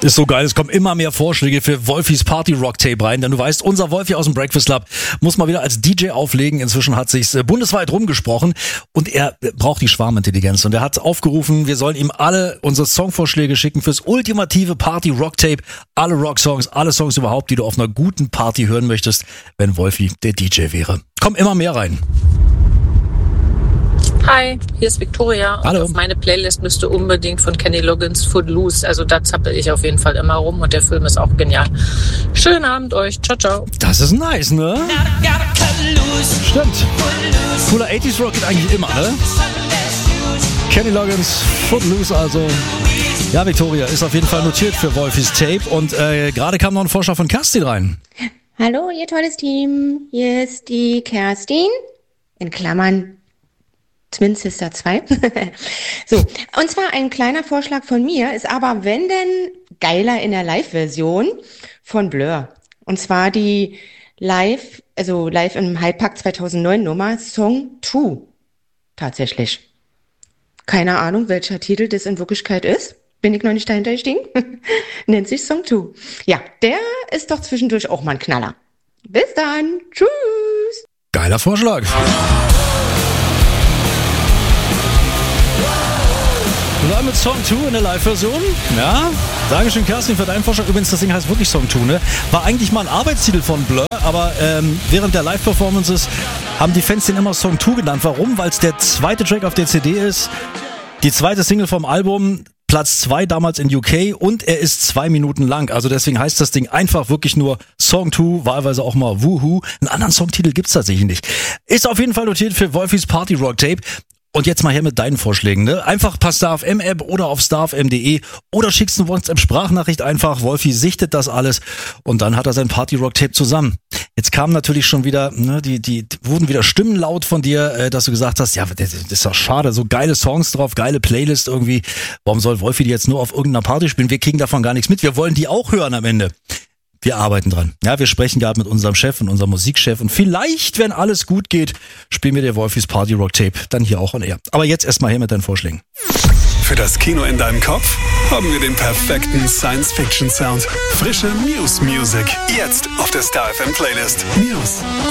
Ist so geil, es kommen immer mehr Vorschläge für Wolfis Party-Rock-Tape rein, denn du weißt, unser Wolfi aus dem Breakfast Club muss mal wieder als DJ auflegen. Inzwischen hat sich's bundesweit rumgesprochen und er braucht die Schwarmintelligenz und er hat aufgerufen, wir sollen ihm alle unsere Songvorschläge schicken fürs ultimative Party-Rock-Tape. Alle Rock-Songs, alle Songs überhaupt, die du auf einer guten Party hören möchtest, wenn Wolfi der DJ wäre. Kommen immer mehr rein. Hi, hier ist Victoria. Hallo. Und auf meine Playlist müsste unbedingt von Kenny Loggins Footloose. Also da zappel ich auf jeden Fall immer rum und der Film ist auch genial. Schönen Abend euch. Ciao, ciao. Das ist nice, ne? Stimmt. Cooler 80s Rock geht eigentlich immer, ne? Kenny Loggins Footloose also. Ja, Victoria, ist auf jeden Fall notiert für Wolfis Tape und gerade kam noch ein Vorschlag von Kerstin rein. Hallo, ihr tolles Team. Hier ist die Kerstin. In Klammern Twin Sister 2. So, und zwar ein kleiner Vorschlag von mir, ist aber, wenn denn, geiler in der Live-Version von Blur. Und zwar die live im Hyde-Park 2009 Nummer Song 2. Tatsächlich. Keine Ahnung, welcher Titel das in Wirklichkeit ist. Bin ich noch nicht dahinter gestiegen. Nennt sich Song 2. Ja, der ist doch zwischendurch auch mal ein Knaller. Bis dann. Tschüss. Geiler Vorschlag. Wir waren mit Song 2 in der Live-Version. Ja, Dankeschön Kerstin für deinen Vorschlag. Übrigens, das Ding heißt wirklich Song 2, ne? War eigentlich mal ein Arbeitstitel von Blur, aber während der Live-Performances haben die Fans den immer Song 2 genannt. Warum? Weil es der zweite Track auf der CD ist, die zweite Single vom Album, Platz 2 damals in UK und er ist 2 Minuten lang. Also deswegen heißt das Ding einfach wirklich nur Song 2, wahlweise auch mal Woohoo. Einen anderen Songtitel gibt's tatsächlich nicht. Ist auf jeden Fall notiert für Wolfis Party Rock Tape. Und jetzt mal her mit deinen Vorschlägen, ne? Einfach per StarFM-App oder auf starfm.de oder schickst eine WhatsApp-Sprachnachricht einfach. Wolfi sichtet das alles und dann hat er sein Party-Rock-Tape zusammen. Jetzt kamen natürlich schon wieder, ne, die wurden wieder Stimmen laut von dir, dass du gesagt hast, ja, das ist doch schade, so geile Songs drauf, geile Playlist irgendwie. Warum soll Wolfi die jetzt nur auf irgendeiner Party spielen? Wir kriegen davon gar nichts mit. Wir wollen die auch hören am Ende. Wir arbeiten dran. Ja, wir sprechen gerade mit unserem Chef und unserem Musikchef und vielleicht, wenn alles gut geht, spielen wir der Wolfis Party Rock Tape dann hier auch on air. Aber jetzt erstmal her mit deinen Vorschlägen. Für das Kino in deinem Kopf haben wir den perfekten Science-Fiction-Sound. Frische Muse Music. Jetzt auf der StarFM Playlist. Muse.